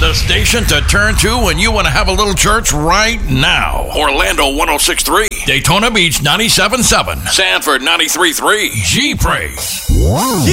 The station to turn to when you want to have a little church right now. Orlando 106.3, Daytona Beach 97.7, Sanford 93.3, G-Praise.